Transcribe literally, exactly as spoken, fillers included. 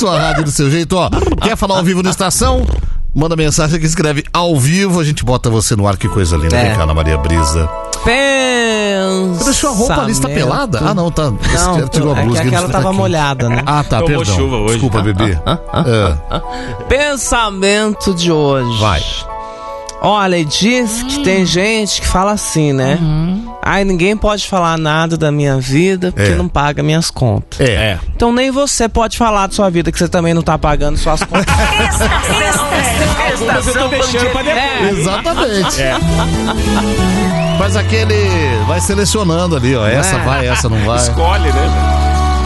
sua rádio do seu jeito, ó. Quer falar ao vivo no Estação? Manda mensagem que escreve ao vivo, a gente bota você no ar, que coisa linda. É. Vem cá, Ana Maria Brisa. Pensamento. Você deixou a roupa ali, está pelada? Ah, não, tá. Não, tirou a é blusa. que aquela tava molhada, né? Ah, tá, Tomou perdão. chuva hoje. Desculpa, bebê. É. Pensamento de hoje. Vai. Olha, diz que tem gente que fala assim, né? Uhum. Ai, ninguém pode falar nada da minha vida porque É. não paga minhas contas. É. É. Então nem você pode falar da sua vida, que você também não tá pagando suas contas. Algumas eu tô deixando pra depois. Exatamente. Faz aquele. Vai selecionando ali, ó. Essa É. vai, essa não vai. Escolhe, né?